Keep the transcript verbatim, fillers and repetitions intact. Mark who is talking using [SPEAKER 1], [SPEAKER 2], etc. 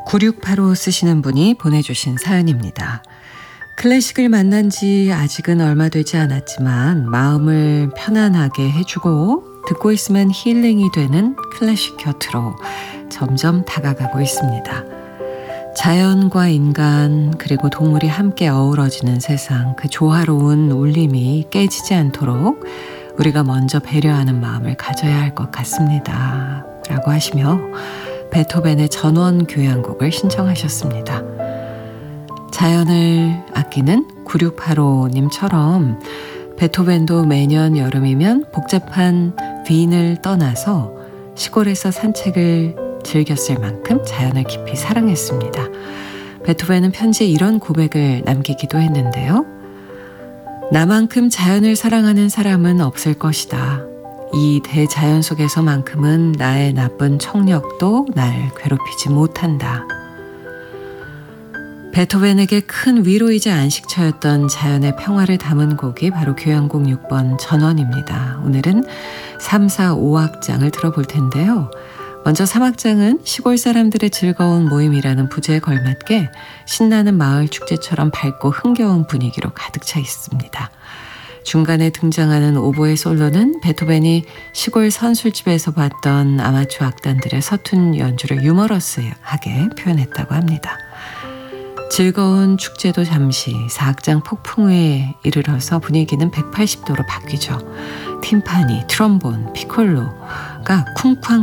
[SPEAKER 1] 구육팔오 쓰시는 분이 보내주신 사연입니다. 클래식을 만난 지 아직은 얼마 되지 않았지만 마음을 편안하게 해주고 듣고 있으면 힐링이 되는 클래식 곁으로 점점 다가가고 있습니다. 자연과 인간 그리고 동물이 함께 어우러지는 세상, 그 조화로운 울림이 깨지지 않도록 우리가 먼저 배려하는 마음을 가져야 할 것 같습니다. 라고 하시며 베토벤의 전원 교향곡을 신청하셨습니다. 자연을 아끼는 구육팔오님처럼 베토벤도 매년 여름이면 복잡한 빈을 떠나서 시골에서 산책을 즐겼을 만큼 자연을 깊이 사랑했습니다. 베토벤은 편지에 이런 고백을 남기기도 했는데요. 나만큼 자연을 사랑하는 사람은 없을 것이다. 이 대자연 속에서만큼은 나의 나쁜 청력도 날 괴롭히지 못한다. 베토벤에게 큰 위로이자 안식처였던 자연의 평화를 담은 곡이 바로 교향곡 육 번 전원입니다. 오늘은 삼, 사, 오악장을 들어볼 텐데요. 먼저 삼 악장은 시골 사람들의 즐거운 모임이라는 부제에 걸맞게 신나는 마을 축제처럼 밝고 흥겨운 분위기로 가득 차 있습니다. 중간에 등장하는 오보의 솔로는 베토벤이 시골 선술집에서 봤던 아마추어 악단들의 서툰 연주를 유머러스하게 표현했다고 합니다. 즐거운 축제도 잠시 사 악장 폭풍에 이르러서 분위기는 백팔십 도로 바뀌죠. 팀파니, 트럼본, 피콜로가 쿵쾅